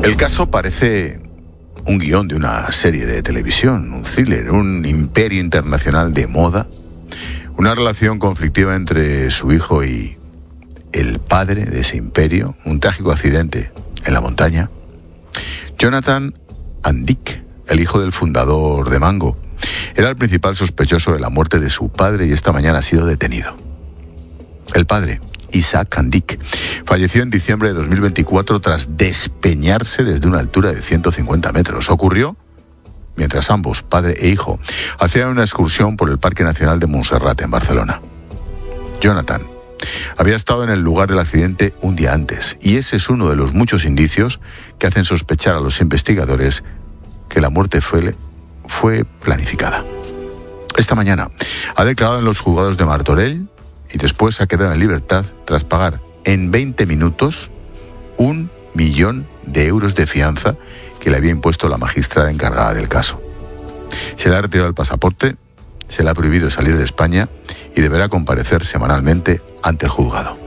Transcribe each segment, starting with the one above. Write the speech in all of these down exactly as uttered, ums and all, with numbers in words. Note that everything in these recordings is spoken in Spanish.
El caso parece un guión de una serie de televisión, un thriller, un imperio internacional de moda, una relación conflictiva entre su hijo y el padre de ese imperio, un trágico accidente en la montaña. Jonathan Andic, el hijo del fundador de Mango, era el principal sospechoso de la muerte de su padre y esta mañana ha sido detenido. El padre, Isaac Andic, falleció en diciembre de dos mil veinticuatro tras despeñarse desde una altura de ciento cincuenta metros. Ocurrió mientras ambos, padre e hijo, hacían una excursión por el Parque Nacional de Montserrat en Barcelona. Jonathan había estado en el lugar del accidente un día antes y ese es uno de los muchos indicios que hacen sospechar a los investigadores que la muerte fue, fue planificada. Esta mañana ha declarado en los juzgados de Martorell y después ha quedado en libertad tras pagar en veinte minutos un millón de euros de fianza que le había impuesto la magistrada encargada del caso. Se le ha retirado el pasaporte, se le ha prohibido salir de España y deberá comparecer semanalmente ante el juzgado.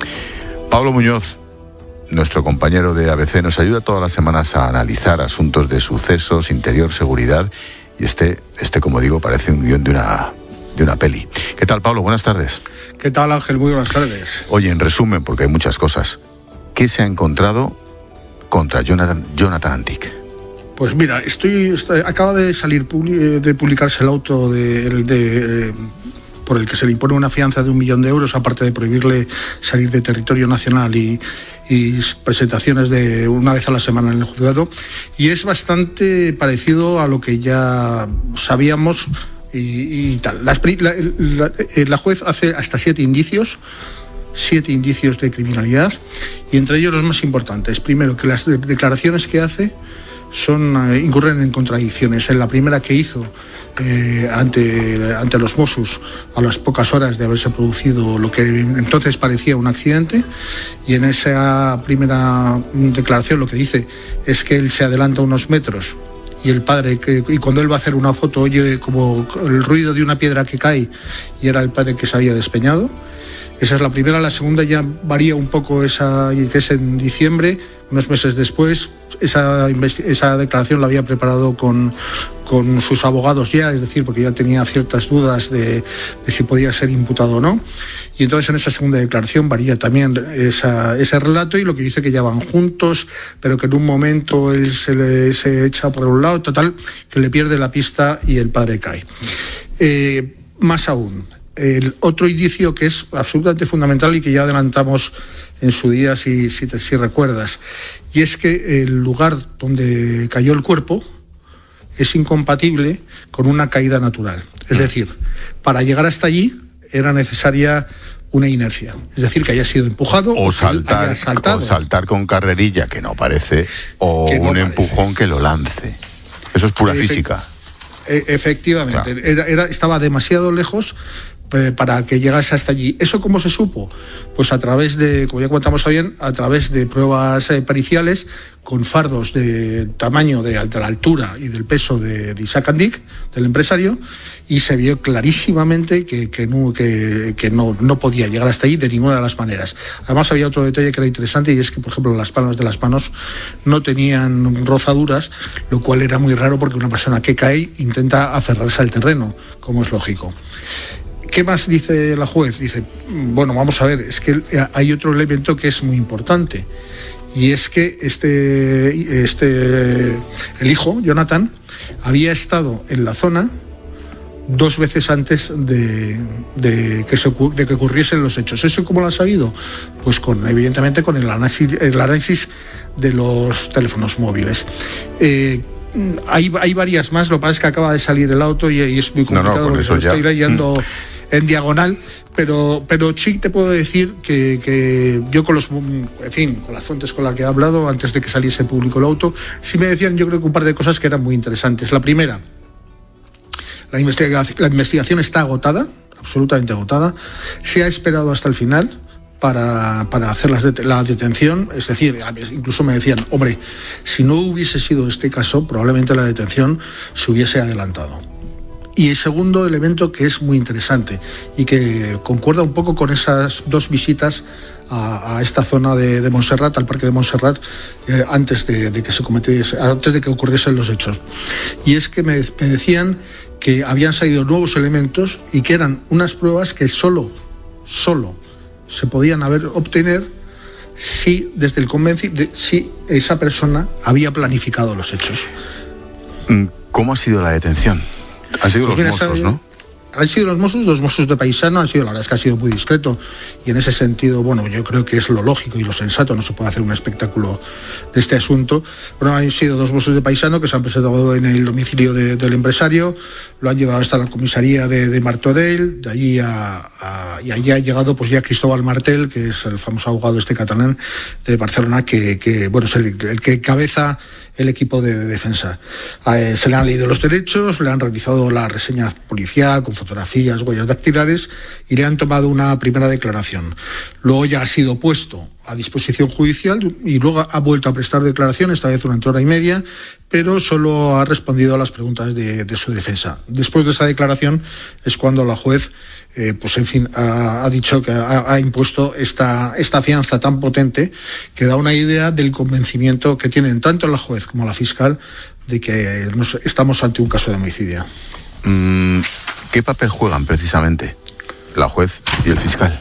Pablo Muñoz, nuestro compañero de A B C, nos ayuda todas las semanas a analizar asuntos de sucesos, interior, seguridad, y este, este como digo, parece un guión de una, de una peli. ¿Qué tal, Pablo? Buenas tardes. ¿Qué tal, Ángel? Muy buenas tardes. Oye, en resumen, porque hay muchas cosas, ¿qué se ha encontrado contra Jonathan, Jonathan Andic? Pues mira, estoy, estoy acaba de salir de publicarse el auto de, de, de, por el que se le impone una fianza de un millón de euros, aparte de prohibirle salir de territorio nacional y, y presentaciones de una vez a la semana en el juzgado, y es bastante parecido a lo que ya sabíamos y, y tal. La, la, la, la juez hace hasta siete indicios. siete indicios de criminalidad y entre ellos los más importantes. Primero, que las de- declaraciones que hace son eh, incurren en contradicciones. En la primera que hizo eh, ante, ante los Mossos a las pocas horas de haberse producido lo que entonces parecía un accidente, y en esa primera declaración lo que dice es que él se adelanta unos metros y el padre, que, y cuando él va a hacer una foto oye como el ruido de una piedra que cae y era el padre que se había despeñado. Esa es la primera. La segunda ya varía un poco, esa que es en diciembre, unos meses después. Esa, esa declaración la había preparado con, con sus abogados ya, es decir, porque ya tenía ciertas dudas de, de si podía ser imputado o no. Y entonces en esa segunda declaración varía también esa, ese relato y lo que dice que ya van juntos, pero que en un momento él se, le, se echa por un lado, total, que le pierde la pista y el padre cae. Eh, más aún, el otro indicio que es absolutamente fundamental y que ya adelantamos en su día, si, si, te, si recuerdas, y es que el lugar donde cayó el cuerpo es incompatible con una caída natural. Es decir, para llegar hasta allí era necesaria una inercia, es decir, que haya sido empujado o, o saltar, haya saltado. o saltar con carrerilla, que no parece, o que no un parece. empujón que lo lance. Eso es pura Efe- física. E- efectivamente, Claro. era, era, estaba demasiado lejos eh, para que llegase hasta allí. ¿Eso cómo se supo? Pues a través de, como ya contamos bien, a través de pruebas eh, periciales con fardos de tamaño de, de la altura y del peso de, de Isaac Andic, del empresario, y se vio clarísimamente que, que, no, que, que no, no podía llegar hasta allí de ninguna de las maneras. Además había otro detalle que era interesante, y es que, por ejemplo, las palmas de las manos no tenían rozaduras, lo cual era muy raro porque una persona que cae intenta aferrarse al terreno, como es lógico. ¿Qué más dice la juez? Dice, bueno, vamos a ver, es que hay otro elemento que es muy importante, y es que este, este, el hijo, Jonathan, había estado en la zona dos veces antes de, de, que, se, de que ocurriesen los hechos. ¿Eso cómo lo ha sabido? Pues con, evidentemente con el análisis, el análisis de los teléfonos móviles. Eh, hay, hay varias más, lo que pasa es que acaba de salir el auto y, y es muy complicado, no, no, porque se lo estoy leyendo mm. en diagonal, pero, pero sí te puedo decir que, que yo con los, en fin, con las fuentes con las que he hablado antes de que saliese público el auto, sí me decían, yo creo que un par de cosas que eran muy interesantes. La primera, La investigación, la investigación está agotada, absolutamente agotada. Se ha esperado hasta el final para, para hacer las det- la detención. Es decir, incluso me decían, hombre, si no hubiese sido este caso, probablemente la detención se hubiese adelantado. Y el segundo elemento que es muy interesante y que concuerda un poco con esas dos visitas a, a esta zona de, de Montserrat, al parque de Montserrat, eh, antes de, de que se cometiese, antes de que ocurriesen los hechos. Y es que me, me decían que habían salido nuevos elementos y que eran unas pruebas que solo, solo se podían haber obtener si desde el convenci- de, si esa persona había planificado los hechos. ¿Cómo ha sido la detención? Han sido pues los mira, Mossos, ¿no? Han sido los Mossos, los Mossos de Paisano, han sido, la verdad es que ha sido muy discreto, y en ese sentido, bueno, yo creo que es lo lógico y lo sensato, no se puede hacer un espectáculo de este asunto. Bueno, han sido dos Mossos de Paisano que se han presentado en el domicilio de, del empresario, lo han llevado hasta la comisaría de, de Martorell, de allí a, a, y allí ha llegado pues ya Cristóbal Martel, que es el famoso abogado este catalán de Barcelona, que, que bueno, es el, el que cabeza el equipo de, de defensa. Eh, se le han leído los derechos, le han realizado la reseña policial con fotografías, huellas dactilares y le han tomado una primera declaración. Luego ya ha sido puesto a disposición judicial y luego ha vuelto a prestar declaración, esta vez durante hora y media, pero solo ha respondido a las preguntas de, de su defensa. Después de esa declaración es cuando la juez Eh, pues en fin, ha, ha dicho que ha, ha impuesto esta, esta fianza tan potente que da una idea del convencimiento que tienen tanto la juez como la fiscal de que nos, estamos ante un caso de homicidio. Mm, ¿Qué papel juegan precisamente la juez y el fiscal?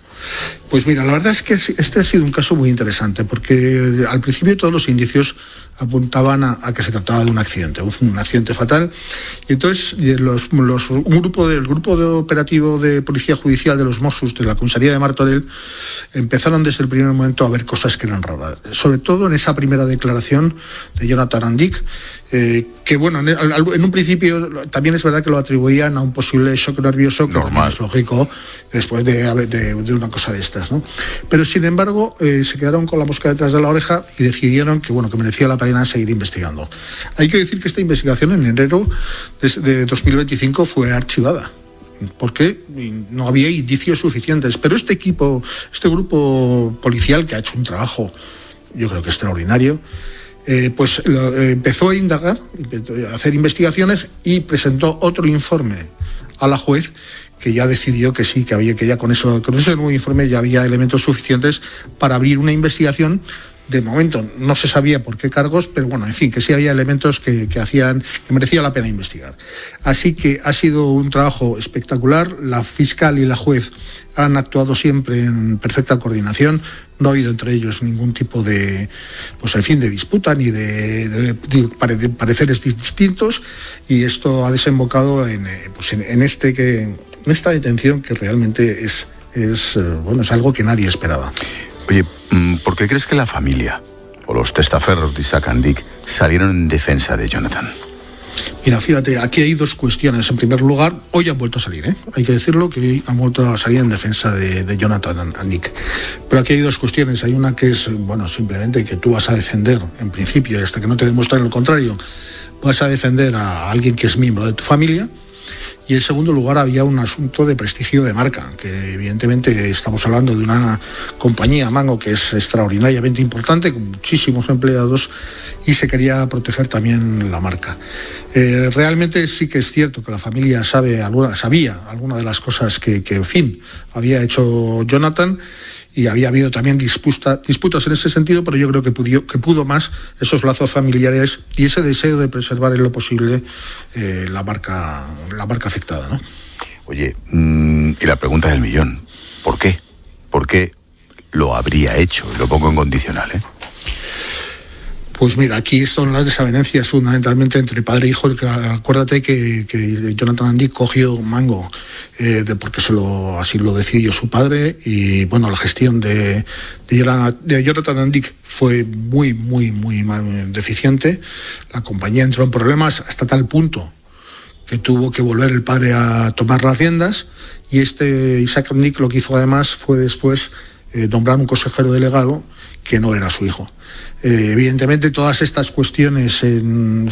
Pues mira, la verdad es que este ha sido un caso muy interesante porque al principio todos los indicios apuntaban a, a que se trataba de un accidente, un accidente fatal. Y entonces los, los, un grupo del grupo de operativo de Policía Judicial de los Mossos de la comisaría de Martorell empezaron desde el primer momento a ver cosas que eran raras, sobre todo en esa primera declaración de Jonathan Andic, eh, que bueno, en, en un principio también es verdad que lo atribuían a un posible shock nervioso, que también es lógico después de, de, de una cosa de estas, ¿no? Pero sin embargo eh, se quedaron con la mosca detrás de la oreja y decidieron que bueno, que merecía la pena seguir investigando. Hay que decir que esta investigación en enero de, de dos mil veinticinco fue archivada porque no había indicios suficientes, pero este equipo, este grupo policial que ha hecho un trabajo yo creo que extraordinario, eh, pues lo, eh, empezó a indagar, a hacer investigaciones y presentó otro informe a la juez que ya decidió que sí, que había que ya con eso, con ese nuevo informe ya había elementos suficientes para abrir una investigación. De momento no se sabía por qué cargos, pero bueno, en fin, que sí había elementos que, que hacían, que merecía la pena investigar. Así que ha sido un trabajo espectacular. La fiscal y la juez han actuado siempre en perfecta coordinación. No ha habido entre ellos ningún tipo de, pues en fin, de disputa ni de, de, de pareceres distintos, y esto ha desembocado en, pues en, en este que, en esta detención que realmente es, es bueno, es algo que nadie esperaba. Oye, ¿por qué crees que la familia o los testaferros de Isaac Andic salieron en defensa de Jonathan? Mira, fíjate, aquí hay dos cuestiones. En primer lugar, hoy han vuelto a salir, ¿eh? Hay que decirlo, que hoy han vuelto a salir en defensa de, de Jonathan Andic. Pero aquí hay dos cuestiones. Hay una que es, bueno, simplemente que tú vas a defender, en principio, y hasta que no te demuestren lo contrario, vas a defender a alguien que es miembro de tu familia. Y en segundo lugar había un asunto de prestigio de marca, que evidentemente estamos hablando de una compañía, Mango, que es extraordinariamente importante, con muchísimos empleados, y se quería proteger también la marca. Eh, realmente sí que es cierto que la familia sabe alguna, sabía algunas de las cosas que, que, en fin, había hecho Jonathan, y había habido también disputa, disputas en ese sentido, pero yo creo que pudo, que pudo más esos lazos familiares y ese deseo de preservar en lo posible eh, la marca, la marca afectada, ¿no? Oye, mmm, y la pregunta del millón, ¿por qué? ¿Por qué lo habría hecho? Lo pongo en condicional, ¿eh? Pues mira, aquí son las desavenencias fundamentalmente entre padre e hijo. Acuérdate que, que Jonathan Andic cogió Mango eh, de, porque se lo, así lo decidió su padre, y bueno, la gestión de, de, de Jonathan Andic fue muy, muy, muy mal, deficiente. La compañía entró en problemas hasta tal punto que tuvo que volver el padre a tomar las riendas, y este Isaac Andic lo que hizo además fue después eh, nombrar un consejero delegado que no era su hijo. Eh, evidentemente todas estas cuestiones en,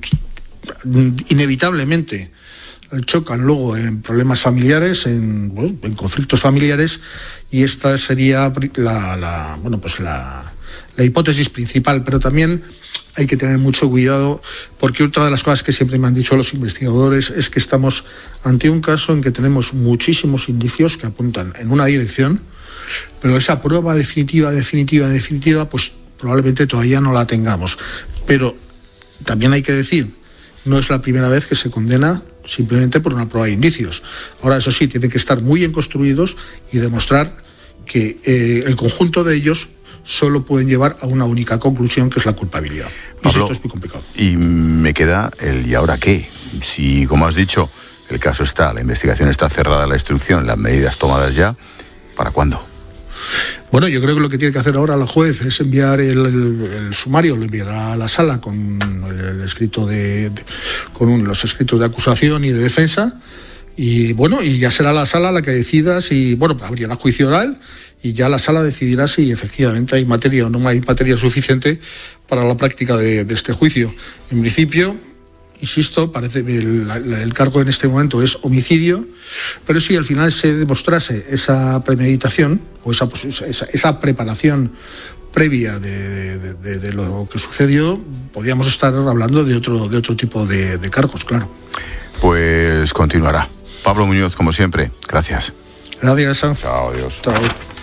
inevitablemente chocan luego en problemas familiares, en, bueno, en conflictos familiares, y esta sería la, la, bueno, pues la, la hipótesis principal, pero también hay que tener mucho cuidado, porque otra de las cosas que siempre me han dicho los investigadores es que estamos ante un caso en que tenemos muchísimos indicios que apuntan en una dirección, pero esa prueba definitiva, definitiva, definitiva, pues probablemente todavía no la tengamos. Pero también hay que decir, no es la primera vez que se condena simplemente por una prueba de indicios. Ahora, eso sí, tienen que estar muy bien construidos y demostrar que eh, el conjunto de ellos solo pueden llevar a una única conclusión, que es la culpabilidad. Pablo, esto es muy complicado. Y me queda el ¿y ahora qué? Si, como has dicho, el caso está, la investigación está cerrada, la instrucción, las medidas tomadas ya, ¿para cuándo? Bueno, yo creo que lo que tiene que hacer ahora la juez es enviar el, el, el sumario, lo enviará a la sala con el, el escrito de, de con un, los escritos de acusación y de defensa, y bueno, y ya será la sala la que decida si, bueno, habría juicio oral y ya la sala decidirá si efectivamente hay materia o no hay materia suficiente para la práctica de, de este juicio. En principio, insisto, parece que el, el cargo en este momento es homicidio, pero si al final se demostrase esa premeditación o esa, esa, esa preparación previa de, de, de, de lo que sucedió, podríamos estar hablando de otro, de otro tipo de, de cargos, claro. Pues continuará. Pablo Muñoz, como siempre, gracias. Gracias. Chao, adiós. Chao.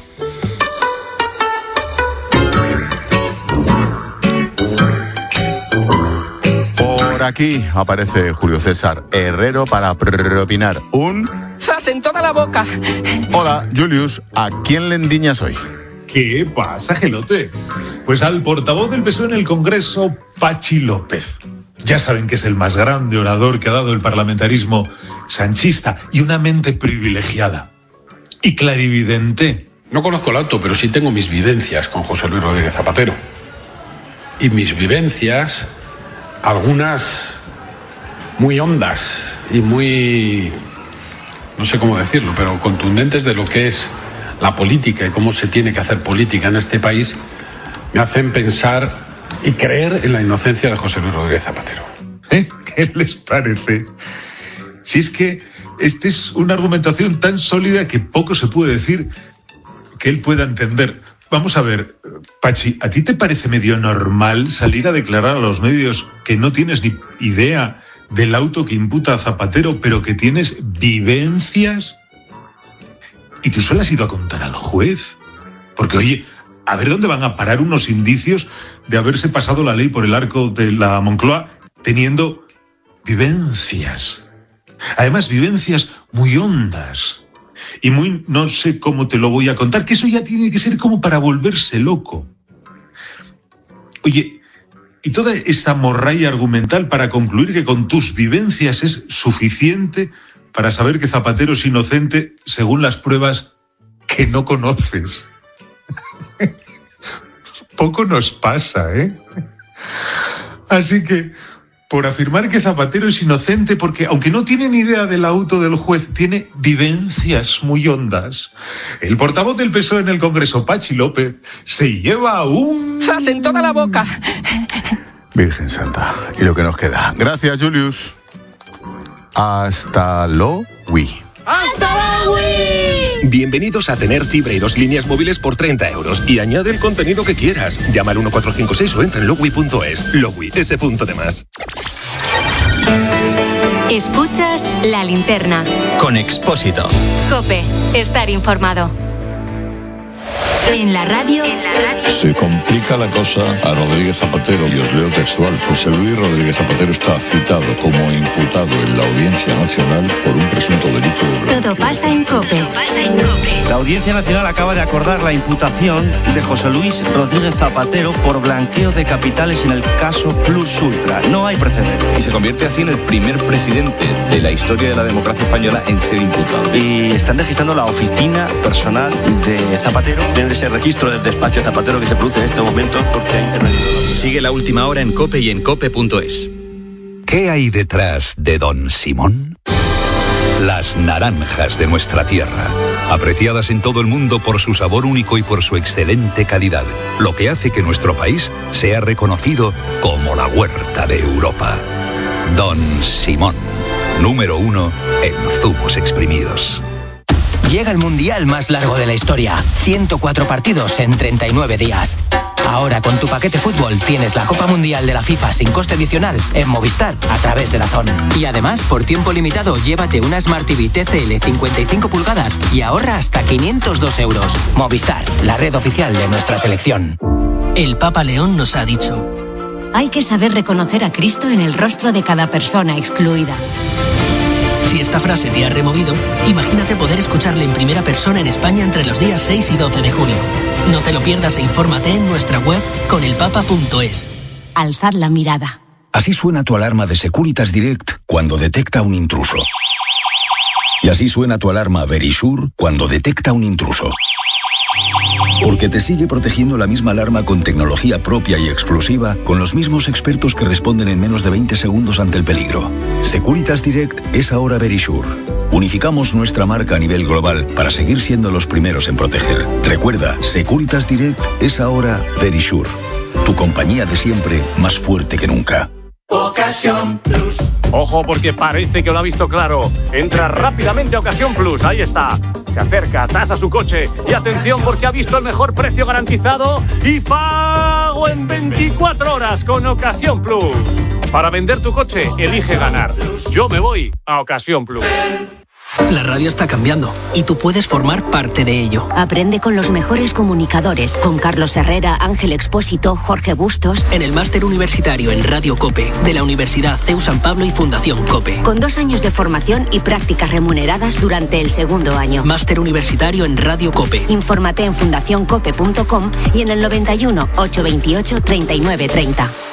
Por aquí aparece Julio César Herrero para propinar un... ¡Zas en toda la boca! Hola, Julius, ¿a quién le endiñas hoy? ¿Qué pasa, Gelote? Pues al portavoz del P S O E en el Congreso, Pachi López. Ya saben que es el más grande orador que ha dado el parlamentarismo sanchista y una mente privilegiada. Y clarividente. No conozco el auto, pero sí tengo mis vivencias con José Luis Rodríguez Zapatero. Y mis vivencias, algunas muy hondas y muy, no sé cómo decirlo, pero contundentes de lo que es la política y cómo se tiene que hacer política en este país, me hacen pensar y creer en la inocencia de José Luis Rodríguez Zapatero. ¿Eh? ¿Qué les parece? Si es que esta es una argumentación tan sólida que poco se puede decir que él pueda entender. Vamos a ver, Pachi, ¿a ti te parece medio normal salir a declarar a los medios que no tienes ni idea del auto que imputa a Zapatero, pero que tienes vivencias? Y tú solo has ido a contar al juez. Porque, oye, a ver dónde van a parar unos indicios de haberse pasado la ley por el arco de la Moncloa teniendo vivencias. Además, vivencias muy hondas. Y muy, no sé cómo te lo voy a contar, que eso ya tiene que ser como para volverse loco. Oye, y toda esta morralla argumental para concluir que con tus vivencias es suficiente para saber que Zapatero es inocente según las pruebas que no conoces. Poco nos pasa, ¿eh? Así que, por afirmar que Zapatero es inocente, porque aunque no tiene ni idea del auto del juez, tiene vivencias muy hondas, el portavoz del P S O E en el Congreso, Pachi López, se lleva un... ¡Zas en toda la boca! Virgen Santa, y lo que nos queda. Gracias, Julius. Hasta luego. ¡Hasta luego! Bienvenidos a tener fibra y dos líneas móviles por treinta euros y añade el contenido que quieras. Llama al uno cuatro cinco seis o entra en logwi punto es. Logwi, ese punto de más. Escuchas La Linterna. Con Expósito. COPE. Estar informado. En la radio. Se complica la cosa a Rodríguez Zapatero, y os leo textual. José Luis Rodríguez Zapatero está citado como imputado en la Audiencia Nacional por un presunto delito de blanqueo. Todo pasa en COPE. Todo pasa en COPE. La Audiencia Nacional acaba de acordar la imputación de José Luis Rodríguez Zapatero por blanqueo de capitales en el caso Plus Ultra. No hay precedente. Y se convierte así en el primer presidente de la historia de la democracia española en ser imputado. Y están registrando la oficina personal de Zapatero. Desde ese registro del despacho de Zapatero que se produce en este momento porque hay internet. Sigue la última hora en COPE y en cope punto es. ¿Qué hay detrás de Don Simón? Las naranjas de nuestra tierra, apreciadas en todo el mundo por su sabor único y por su excelente calidad, lo que hace que nuestro país sea reconocido como la huerta de Europa. Don Simón, número uno en zumos exprimidos. Llega el mundial más largo de la historia. ciento cuatro partidos en treinta y nueve días. Ahora con tu paquete fútbol tienes la Copa Mundial de la FIFA sin coste adicional en Movistar a través de la zona. Y además, por tiempo limitado, llévate una Smart T V T C L cincuenta y cinco pulgadas y ahorra hasta quinientos dos euros. Movistar, la red oficial de nuestra selección. El Papa León nos ha dicho: hay que saber reconocer a Cristo en el rostro de cada persona excluida. Si esta frase te ha removido, imagínate poder escucharle en primera persona en España entre los días seis y doce de junio. No te lo pierdas e infórmate en nuestra web con el papa punto es. Alzad la mirada. Así suena tu alarma de Securitas Direct cuando detecta un intruso. Y así suena tu alarma Verisure cuando detecta un intruso. Porque te sigue protegiendo la misma alarma con tecnología propia y exclusiva, con los mismos expertos que responden en menos de veinte segundos ante el peligro. Securitas Direct es ahora Verisure. Unificamos nuestra marca a nivel global para seguir siendo los primeros en proteger. Recuerda, Securitas Direct es ahora Verisure. Tu compañía de siempre, más fuerte que nunca. Ocasión Plus. Ojo, porque parece que lo ha visto claro. Entra rápidamente a Ocasión Plus. Ahí está. Se acerca, tasa su coche. Y atención, porque ha visto el mejor precio garantizado y pago en veinticuatro horas con Ocasión Plus. Para vender tu coche, elige ganar. Yo me voy a Ocasión Plus. La radio está cambiando y tú puedes formar parte de ello. Aprende con los mejores comunicadores, con Carlos Herrera, Ángel Expósito, Jorge Bustos. En el máster universitario en Radio COPE de la Universidad C E U San Pablo y Fundación COPE. Con dos años de formación y prácticas remuneradas durante el segundo año. Máster universitario en Radio COPE. Infórmate en fundación cope punto com y en el noventa y uno, ochocientos veintiocho, treinta y nueve treinta.